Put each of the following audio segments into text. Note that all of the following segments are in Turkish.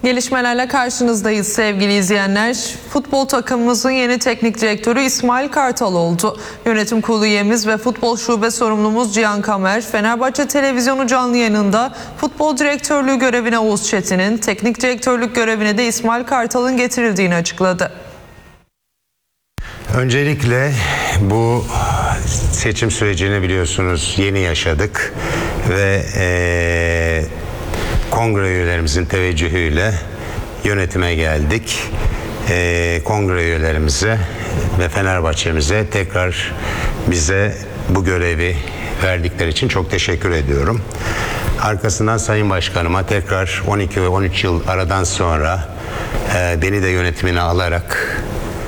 Gelişmelerle karşınızdayız sevgili izleyenler. Futbol takımımızın yeni teknik direktörü İsmail Kartal oldu. Yönetim kurulu üyemiz ve futbol şube sorumlumuz Cihan Kamer, Fenerbahçe Televizyonu canlı yayınında futbol direktörlüğü görevine Oğuz Çetin'in, teknik direktörlük görevine de İsmail Kartal'ın getirildiğini açıkladı. Öncelikle bu seçim sürecini biliyorsunuz yeni yaşadık ve kongre üyelerimizin teveccühüyle yönetime geldik. Kongre üyelerimize ve Fenerbahçe'mize tekrar bize bu görevi verdikleri için çok teşekkür ediyorum. Arkasından Sayın Başkanıma tekrar 12 ve 13 yıl aradan sonra beni de yönetimine alarak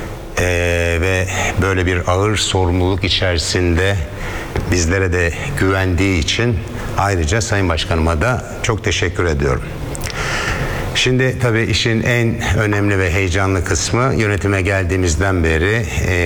ve böyle bir ağır sorumluluk içerisinde bizlere de güvendiği için ayrıca Sayın Başkanıma da çok teşekkür ediyorum. Şimdi tabii işin en önemli ve heyecanlı kısmı yönetime geldiğimizden beri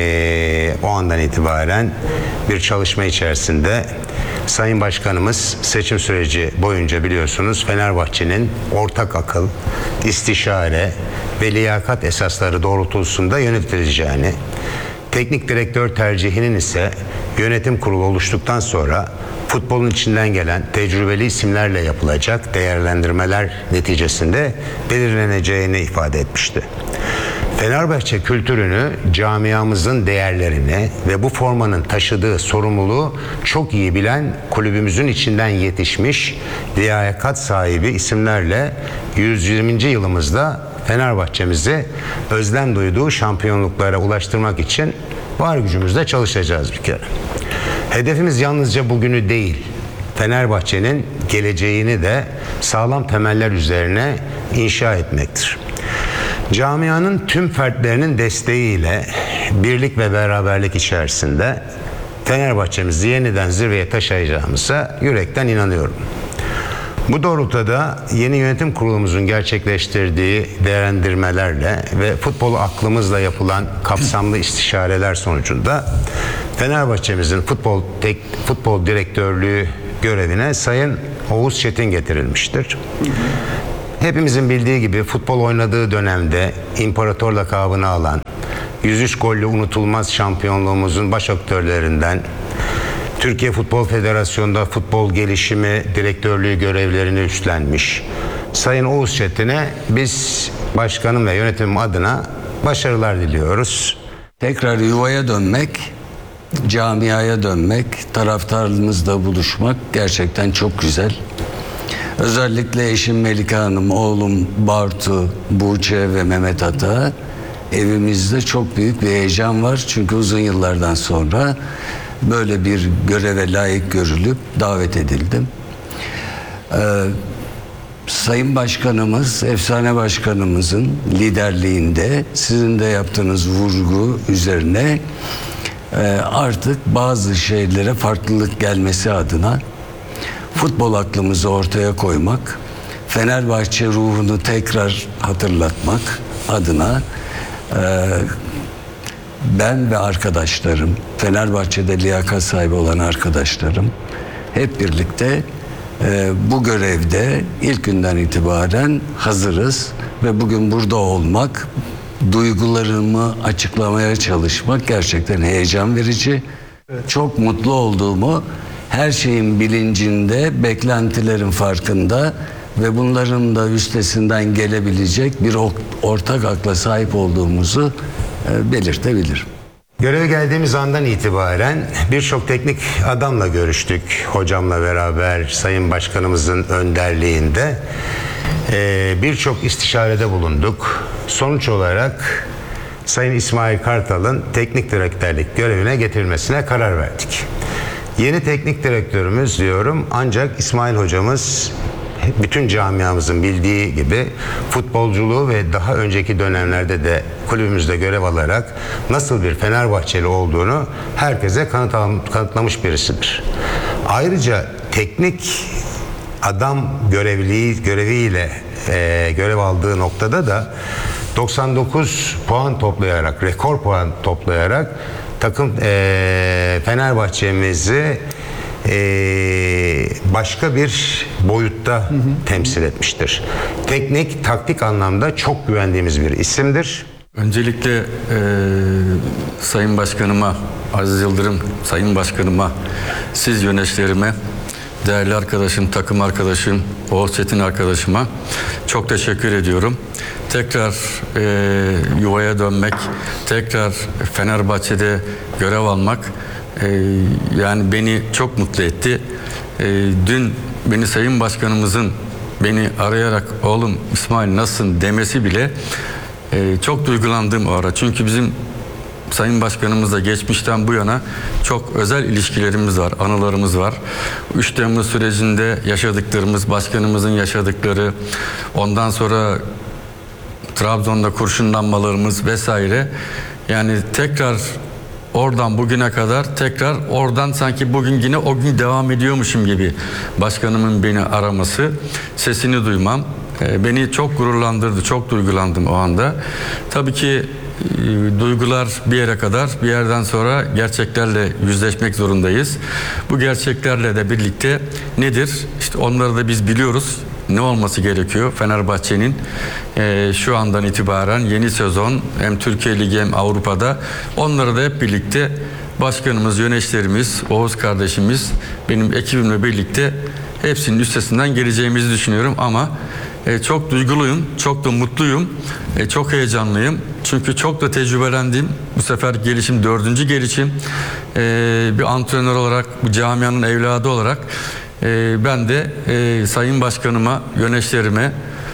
o andan itibaren bir çalışma içerisinde Sayın Başkanımız seçim süreci boyunca biliyorsunuz Fenerbahçe'nin ortak akıl, istişare ve liyakat esasları doğrultusunda yönetileceğini, teknik direktör tercihinin ise yönetim kurulu oluştuktan sonra futbolun içinden gelen tecrübeli isimlerle yapılacak değerlendirmeler neticesinde belirleneceğini ifade etmişti. Fenerbahçe kültürünü, camiamızın değerlerini ve bu formanın taşıdığı sorumluluğu çok iyi bilen kulübümüzün içinden yetişmiş liyakat sahibi isimlerle 120. yılımızda Fenerbahçe'mizi özlem duyduğu şampiyonluklara ulaştırmak için var gücümüzle çalışacağız bir kere. Hedefimiz yalnızca bugünü değil, Fenerbahçe'nin geleceğini de sağlam temeller üzerine inşa etmektir. Camianın tüm fertlerinin desteğiyle birlik ve beraberlik içerisinde Fenerbahçe'mizi yeniden zirveye taşıyacağımıza yürekten inanıyorum. Bu doğrultuda yeni yönetim kurulumuzun gerçekleştirdiği değerlendirmelerle ve futbol aklımızla yapılan kapsamlı istişareler sonucunda Fenerbahçe'mizin futbol direktörlüğü görevine Sayın Oğuz Çetin getirilmiştir. Hepimizin bildiği gibi futbol oynadığı dönemde imparator lakabını alan, 103 golle unutulmaz şampiyonluğumuzun baş aktörlerinden, Türkiye Futbol Federasyonu'nda futbol gelişimi direktörlüğü görevlerini üstlenmiş Sayın Oğuz Çetin'e biz başkanım ve yönetimim adına başarılar diliyoruz. Tekrar yuvaya dönmek, camiaya dönmek, taraftarımızla buluşmak gerçekten çok güzel. Özellikle eşim Melike Hanım, oğlum Bartu, Buğçe ve Mehmet Ata evimizde çok büyük bir heyecan var. Çünkü uzun yıllardan sonra böyle bir göreve layık görülüp davet edildim. Sayın Başkanımız, efsane başkanımızın liderliğinde sizin de yaptığınız vurgu üzerine artık bazı şeylere farklılık gelmesi adına futbol aklımızı ortaya koymak, Fenerbahçe ruhunu tekrar hatırlatmak adına ben ve arkadaşlarım, Fenerbahçe'de liyakat sahibi olan arkadaşlarım hep birlikte bu görevde ilk günden itibaren hazırız ve bugün burada olmak, duygularımı açıklamaya çalışmak gerçekten heyecan verici. Çok mutlu olduğumu, her şeyin bilincinde, beklentilerin farkında ve bunların da üstesinden gelebilecek bir ortak akla sahip olduğumuzu belirtebilirim. Göreve geldiğimiz andan itibaren birçok teknik adamla görüştük. Hocamla beraber Sayın Başkanımızın önderliğinde birçok istişarede bulunduk. Sonuç olarak Sayın İsmail Kartal'ın teknik direktörlük görevine getirilmesine karar verdik. Yeni teknik direktörümüz diyorum ancak İsmail hocamız bütün camiamızın bildiği gibi futbolculuğu ve daha önceki dönemlerde de kulübümüzde görev alarak nasıl bir Fenerbahçeli olduğunu herkese kanıtlamış birisidir. Ayrıca teknik adam göreviyle görev aldığı noktada da 99 puan toplayarak, rekor puan toplayarak takım Fenerbahçe'mizi başka bir boyutta temsil etmiştir. Teknik, taktik anlamda çok güvendiğimiz bir isimdir. Öncelikle Sayın Başkanıma, Aziz Yıldırım Sayın Başkanıma, siz yöneticilerime, değerli arkadaşım, takım arkadaşım, Oğuz Çetin arkadaşıma çok teşekkür ediyorum. Tekrar yuvaya dönmek, tekrar Fenerbahçe'de görev almak yani beni çok mutlu etti. Dün beni Sayın Başkanımızın beni arayarak oğlum İsmail nasılsın demesi bile çok duygulandım o ara. Çünkü bizim Sayın Başkanımızla geçmişten bu yana çok özel ilişkilerimiz var, anılarımız var. 3 Temmuz sürecinde yaşadıklarımız, başkanımızın yaşadıkları, ondan sonra Trabzon'da kurşunlanmalarımız vesaire. Yani tekrar oradan bugüne kadar tekrar oradan sanki bugün yine o gün devam ediyormuşum gibi başkanımın beni araması, sesini duymam beni çok gururlandırdı, çok duygulandım o anda. Tabii ki duygular bir yere kadar, bir yerden sonra gerçeklerle yüzleşmek zorundayız. Bu gerçeklerle de birlikte nedir? İşte onları da biz biliyoruz. Ne olması gerekiyor? Fenerbahçe'nin şu andan itibaren yeni sezon hem Türkiye Ligi hem Avrupa'da onları da hep birlikte başkanımız, yöneticilerimiz, Oğuz kardeşimiz, benim ekibimle birlikte hepsinin üstesinden geleceğimizi düşünüyorum ama çok duyguluyum, çok da mutluyum, çok heyecanlıyım. Çünkü çok da tecrübelendim. Bu sefer gelişim 4. gelişim. Bir antrenör olarak, bu camianın evladı olarak ben de Sayın Başkanıma, yöneticilerime,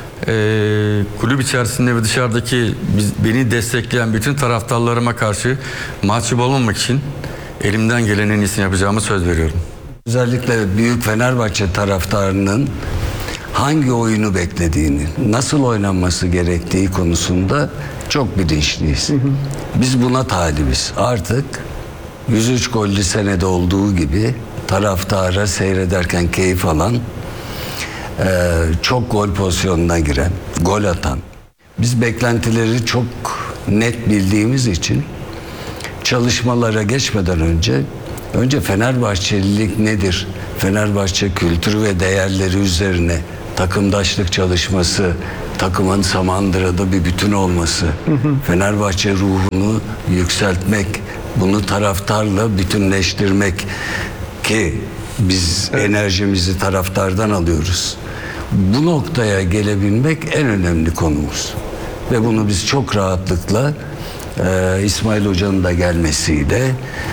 kulüp içerisinde ve dışarıdaki beni destekleyen bütün taraftarlarıma karşı mahcup olmamak için elimden gelen en iyisini yapacağımı söz veriyorum. Özellikle büyük Fenerbahçe taraftarının hangi oyunu beklediğini, nasıl oynanması gerektiği konusunda çok bilinçliyiz. Biz buna talibiz. Artık 103 gollü senede olduğu gibi taraftara seyrederken keyif alan, çok gol pozisyonuna giren, gol atan. Biz beklentileri çok net bildiğimiz için çalışmalara geçmeden önce Fenerbahçelilik nedir? Fenerbahçe kültürü ve değerleri üzerine takımdaşlık çalışması, takımın Samandıra'da bir bütün olması, Fenerbahçe ruhunu yükseltmek, bunu taraftarla bütünleştirmek ki biz enerjimizi taraftardan alıyoruz. Bu noktaya gelebilmek en önemli konumuz. Ve bunu biz çok rahatlıkla İsmail Hoca'nın da gelmesiyle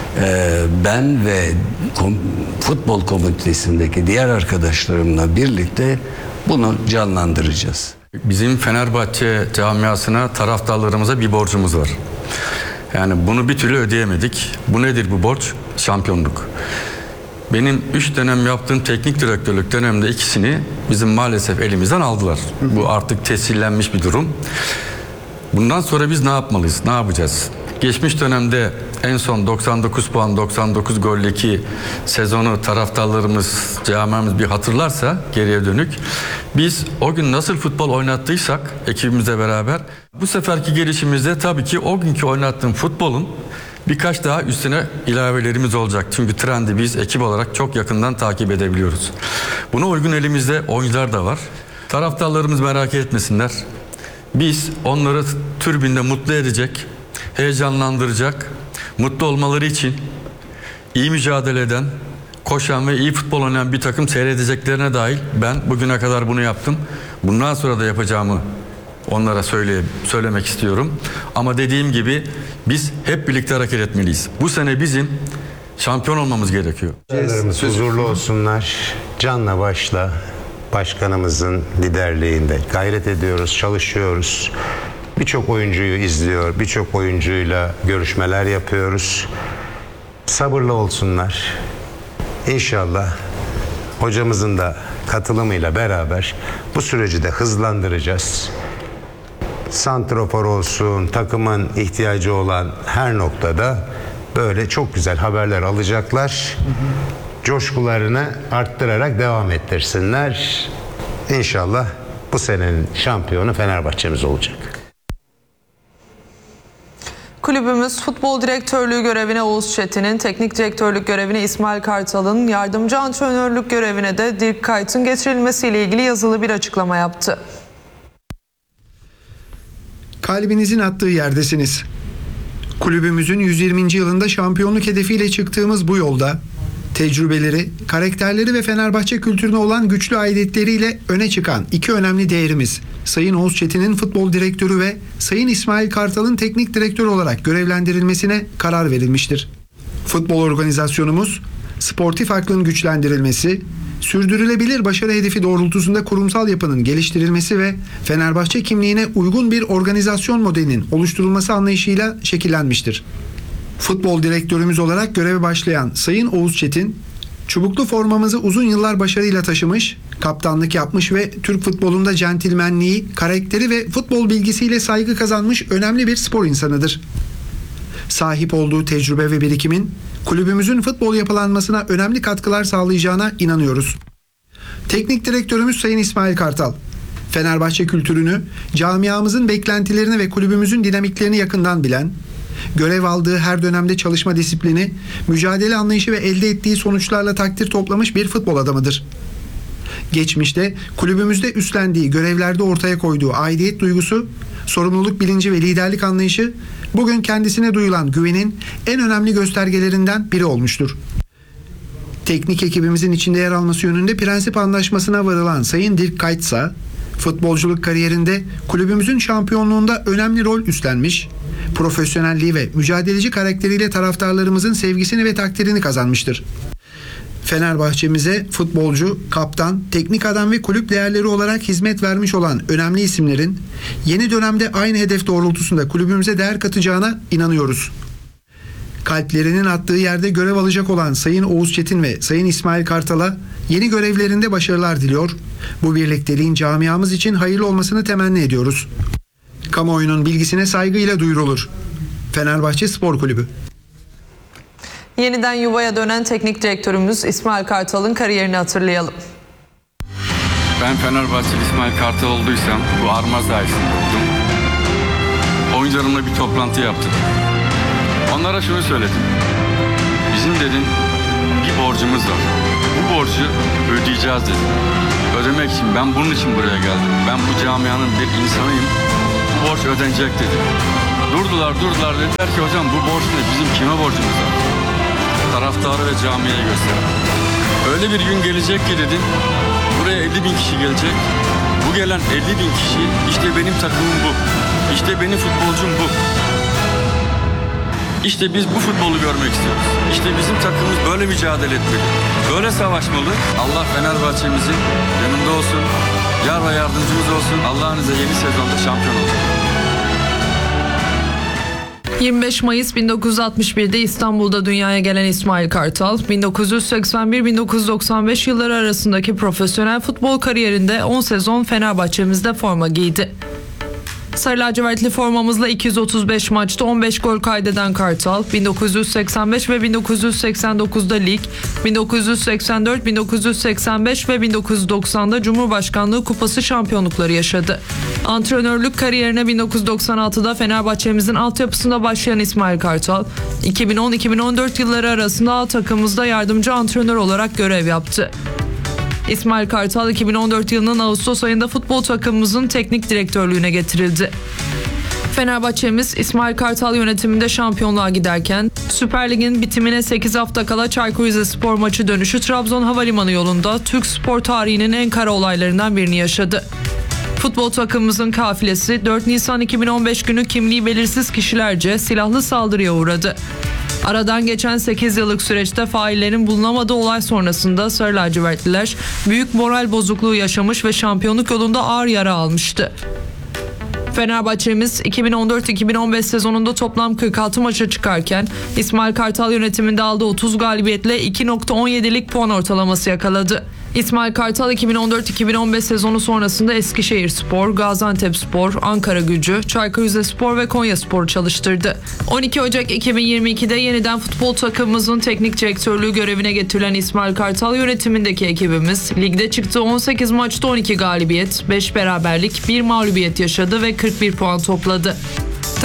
ben ve futbol komitesindeki diğer arkadaşlarımla birlikte bunu canlandıracağız. Bizim Fenerbahçe camiasına, taraftarlarımıza bir borcumuz var. Yani bunu bir türlü ödeyemedik. Bu nedir bu borç? Şampiyonluk. Benim 3 dönem yaptığım teknik direktörlük döneminde ikisini bizim maalesef elimizden aldılar. Bu artık tescillenmiş bir durum. Bundan sonra biz ne yapmalıyız? Ne yapacağız? Geçmiş dönemde en son 99 puan, 99 golleki sezonu taraftarlarımız, camiamız bir hatırlarsa geriye dönük. Biz o gün nasıl futbol oynattıysak ekibimizle beraber bu seferki gelişimizde tabii ki o günkü oynattığım futbolun birkaç daha üstüne ilavelerimiz olacak. Çünkü trendi biz ekip olarak çok yakından takip edebiliyoruz. Buna uygun elimizde oyuncular da var. Taraftarlarımız merak etmesinler. Biz onları tribünde mutlu edecek, heyecanlandıracak, mutlu olmaları için iyi mücadele eden, koşan ve iyi futbol oynayan bir takım seyredeceklerine dahil ben bugüne kadar bunu yaptım. Bundan sonra da yapacağımı onlara söylemek istiyorum. Ama dediğim gibi biz hep birlikte hareket etmeliyiz. Bu sene bizim şampiyon olmamız gerekiyor. Huzurlu olsunlar. Canla başla başkanımızın liderliğinde gayret ediyoruz, çalışıyoruz. Birçok oyuncuyu izliyor, birçok oyuncuyla görüşmeler yapıyoruz. Sabırlı olsunlar. İnşallah hocamızın da katılımıyla beraber bu süreci de hızlandıracağız. Santrafor olsun, takımın ihtiyacı olan her noktada böyle çok güzel haberler alacaklar. Coşkularını arttırarak devam ettirsinler. İnşallah bu senenin şampiyonu Fenerbahçe'miz olacak. Kulübümüz futbol direktörlüğü görevine Oğuz Çetin'in, teknik direktörlük görevine İsmail Kartal'ın, yardımcı antrenörlük görevine de Dirk Kuyt'ın getirilmesiyle ilgili yazılı bir açıklama yaptı. Kalbinizin attığı yerdesiniz. Kulübümüzün 120. yılında şampiyonluk hedefiyle çıktığımız bu yolda tecrübeleri, karakterleri ve Fenerbahçe kültürüne olan güçlü aidiyetleriyle öne çıkan iki önemli değerimiz Sayın Oğuz Çetin'in futbol direktörü ve Sayın İsmail Kartal'ın teknik direktör olarak görevlendirilmesine karar verilmiştir. Futbol organizasyonumuz, sportif aklın güçlendirilmesi, sürdürülebilir başarı hedefi doğrultusunda kurumsal yapının geliştirilmesi ve Fenerbahçe kimliğine uygun bir organizasyon modelinin oluşturulması anlayışıyla şekillenmiştir. Futbol direktörümüz olarak göreve başlayan Sayın Oğuz Çetin, çubuklu formamızı uzun yıllar başarıyla taşımış, kaptanlık yapmış ve Türk futbolunda centilmenliği, karakteri ve futbol bilgisiyle saygı kazanmış önemli bir spor insanıdır. Sahip olduğu tecrübe ve birikimin kulübümüzün futbol yapılanmasına önemli katkılar sağlayacağına inanıyoruz. Teknik direktörümüz Sayın İsmail Kartal, Fenerbahçe kültürünü, camiamızın beklentilerini ve kulübümüzün dinamiklerini yakından bilen, görev aldığı her dönemde çalışma disiplini, mücadele anlayışı ve elde ettiği sonuçlarla takdir toplamış bir futbol adamıdır. Geçmişte kulübümüzde üstlendiği görevlerde ortaya koyduğu aidiyet duygusu, sorumluluk bilinci ve liderlik anlayışı bugün kendisine duyulan güvenin en önemli göstergelerinden biri olmuştur. Teknik ekibimizin içinde yer alması yönünde prensip anlaşmasına varılan Sayın Dirk Kuyt ise futbolculuk kariyerinde kulübümüzün şampiyonluğunda önemli rol üstlenmiş, profesyonelliği ve mücadeleci karakteriyle taraftarlarımızın sevgisini ve takdirini kazanmıştır. Fenerbahçemize futbolcu, kaptan, teknik adam ve kulüp değerleri olarak hizmet vermiş olan önemli isimlerin yeni dönemde aynı hedef doğrultusunda kulübümüze değer katacağına inanıyoruz. Kalplerinin attığı yerde görev alacak olan Sayın Oğuz Çetin ve Sayın İsmail Kartal'a yeni görevlerinde başarılar diliyor. Bu birlikteliğin camiamız için hayırlı olmasını temenni ediyoruz. Kamuoyunun bilgisine saygıyla duyurulur. Fenerbahçe Spor Kulübü. Yeniden yuvaya dönen teknik direktörümüz İsmail Kartal'ın kariyerini hatırlayalım. Ben Fenerbahçeli İsmail Kartal olduysam bu Armaz dairesinde oldum. Oyuncularımla bir toplantı yaptım. Onlara şunu söyledim. Bizim dedim bir borcumuz var. Bu borcu ödeyeceğiz dedim. Ödemek için ben bunun için buraya geldim. Ben bu camianın bir insanıyım. Bu borç ödenecek dedim. Durdular dediler ki hocam bu borç ne? Bizim kime borcumuz var? Taraftarı ve camiye gösterin. Öyle bir gün gelecek ki dedim. Buraya 50 bin kişi gelecek. Bu gelen 50 bin kişi işte benim takımım bu. İşte benim futbolcum bu. İşte biz bu futbolu görmek istiyoruz. İşte bizim takımımız böyle mücadele etmeli. Böyle savaşmalı. Allah Fenerbahçe'mizin yanında olsun. Yar ve yardımcımız olsun. Allah'ın izniyle yeni sezonda şampiyon olsun. 25 Mayıs 1961'de İstanbul'da dünyaya gelen İsmail Kartal, 1981-1995 yılları arasındaki profesyonel futbol kariyerinde 10 sezon Fenerbahçe'mizde forma giydi. Sarı lacivertli formamızla 235 maçta 15 gol kaydeden Kartal, 1985 ve 1989'da lig, 1984, 1985 ve 1990'da Cumhurbaşkanlığı Kupası şampiyonlukları yaşadı. Antrenörlük kariyerine 1996'da Fenerbahçe'mizin altyapısında başlayan İsmail Kartal, 2010-2014 yılları arasında A takımımızda yardımcı antrenör olarak görev yaptı. İsmail Kartal 2014 yılının Ağustos ayında futbol takımımızın teknik direktörlüğüne getirildi. Fenerbahçemiz İsmail Kartal yönetiminde şampiyonluğa giderken Süper Lig'in bitimine 8 hafta kala Çaykur Rizespor maçı dönüşü Trabzon Havalimanı yolunda Türk spor tarihinin en kara olaylarından birini yaşadı. Futbol takımımızın kafilesi 4 Nisan 2015 günü kimliği belirsiz kişilerce silahlı saldırıya uğradı. Aradan geçen 8 yıllık süreçte faillerin bulunamadığı olay sonrasında Sarı lacivertliler büyük moral bozukluğu yaşamış ve şampiyonluk yolunda ağır yara almıştı. Fenerbahçemiz 2014-2015 sezonunda toplam 46 maça çıkarken İsmail Kartal yönetiminde aldığı 30 galibiyetle 2.17'lik puan ortalaması yakaladı. İsmail Kartal 2014-2015 sezonu sonrasında Eskişehirspor, Gaziantepspor, Ankaragücü, Çaykur Rizespor ve Konyaspor'u çalıştırdı. 12 Ocak 2022'de yeniden futbol takımımızın teknik direktörlüğü görevine getirilen İsmail Kartal yönetimindeki ekibimiz ligde çıktığı 18 maçta 12 galibiyet, 5 beraberlik, 1 mağlubiyet yaşadı ve 41 puan topladı.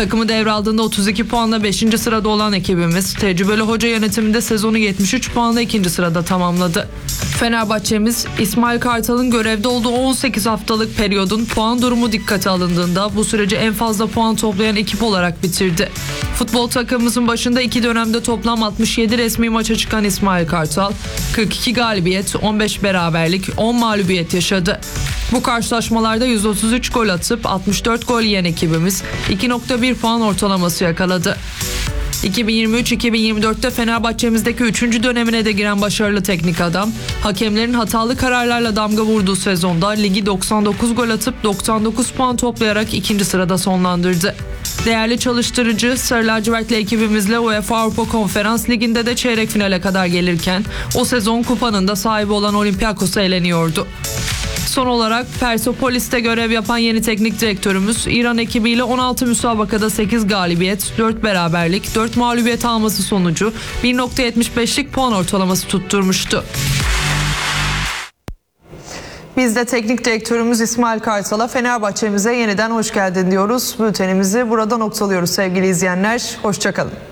Takımı devraldığında 32 puanla 5. sırada olan ekibimiz tecrübeli hoca yönetiminde sezonu 73 puanla 2. sırada tamamladı. Fenerbahçemiz İsmail Kartal'ın görevde olduğu 18 haftalık periyodun puan durumu dikkate alındığında bu süreci en fazla puan toplayan ekip olarak bitirdi. Futbol takımımızın başında 2 dönemde toplam 67 resmi maça çıkan İsmail Kartal 42 galibiyet, 15 beraberlik, 10 mağlubiyet yaşadı. Bu karşılaşmalarda 133 gol atıp 64 gol yiyen ekibimiz 2.1 puan ortalaması yakaladı. 2023-2024'te Fenerbahçemizdeki 3. dönemine de giren başarılı teknik adam, hakemlerin hatalı kararlarla damga vurduğu sezonda ligi 99 gol atıp 99 puan toplayarak 2. sırada sonlandırdı. Değerli çalıştırıcı Sarı Lacivertli ekibimizle UEFA Avrupa Konferans Ligi'nde de çeyrek finale kadar gelirken o sezon kupanın da sahibi olan Olympiakos'a eleniyordu. Son olarak Persepolis'te görev yapan yeni teknik direktörümüz İran ekibiyle 16 müsabakada 8 galibiyet, 4 beraberlik, 4 mağlubiyet alması sonucu 1.75'lik puan ortalaması tutturmuştu. Biz de teknik direktörümüz İsmail Kartal'a Fenerbahçemize yeniden hoş geldin diyoruz. Bültenimizi burada noktalıyoruz sevgili izleyenler. Hoşça kalın.